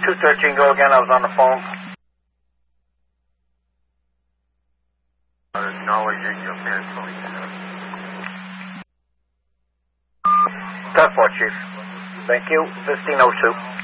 213, go again. I was on the phone. Acknowledging your canceling. 10-4, Chief. Thank you. 1502.